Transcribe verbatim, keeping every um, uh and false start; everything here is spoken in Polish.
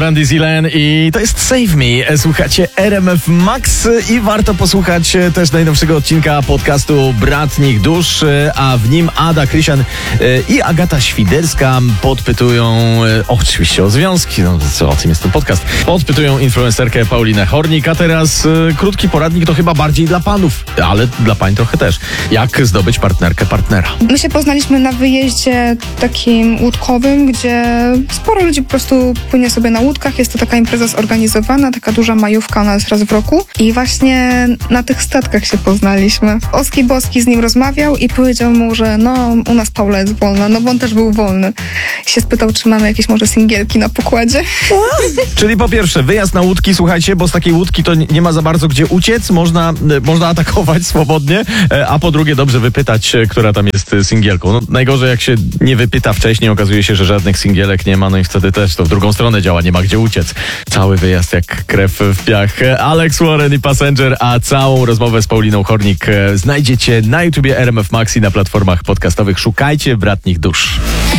Randy Zielen i to jest Save Me. Słuchacie R M F Max i warto posłuchać też najnowszego odcinka podcastu Bratnich Dusz, a w nim Ada Krysian i Agata Świderska podpytują, oczywiście o związki, no co, o tym jest ten podcast, podpytują influencerkę Paulinę Hornik, a teraz krótki poradnik to chyba bardziej dla panów, ale dla pań trochę też. Jak zdobyć partnerkę partnera? My się poznaliśmy na wyjeździe takim łódkowym, gdzie sporo ludzi po prostu płynie sobie na łódkach. Jest to taka impreza zorganizowana, taka duża majówka, ona jest raz w roku. I właśnie na tych statkach się poznaliśmy. Oski Boski z nim rozmawiał i powiedział mu, że no, u nas Paula jest wolna, no bo on też był wolny. I się spytał, czy mamy jakieś może singielki na pokładzie. Czyli po pierwsze, wyjazd na łódki, słuchajcie, bo z takiej łódki to nie ma za bardzo gdzie uciec, można, można atakować swobodnie, a po drugie dobrze wypytać, która tam jest singielką. No, najgorzej jak się nie wypyta wcześniej, okazuje się, że żadnych singielek nie ma, no i wtedy też to w drugą stronę działa, nie ma gdzie uciec. Cały wyjazd jak krew w piach. Alex Warren i Passenger, a całą rozmowę z Pauliną Hornik znajdziecie na YouTubie R M F Max i na platformach podcastowych. Szukajcie Bratnich Dusz.